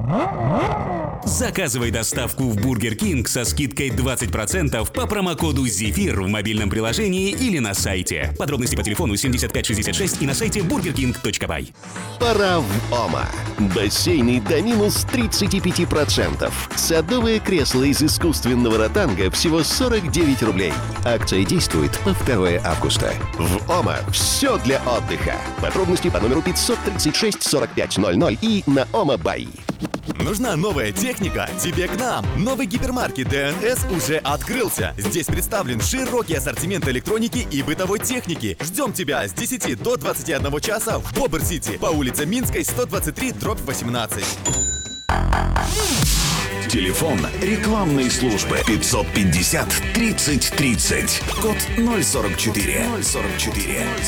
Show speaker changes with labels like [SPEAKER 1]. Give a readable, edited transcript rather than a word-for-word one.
[SPEAKER 1] Заказывай доставку в Бургер Кинг со скидкой 20% по промокоду «Зефир» в мобильном приложении или на сайте. Подробности по телефону 7566 и на сайте burgerking.by.
[SPEAKER 2] Пора в ОМА. Бассейны до минус 35%. Садовое кресло из искусственного ротанга всего 49 рублей. Акция действует по 2 августа. В ОМА все для отдыха. Подробности по номеру 536 45 00 и на ОМА.бай.
[SPEAKER 3] Нужна новая техника? Тебе к нам! Новый гипермаркет ДНС уже открылся. Здесь представлен широкий ассортимент электроники и бытовой техники. Ждем тебя с 10 до 21 часа в Бобр-Сити по улице Минской, 123/18.
[SPEAKER 4] Телефон рекламной службы 550 30 30. Код 044.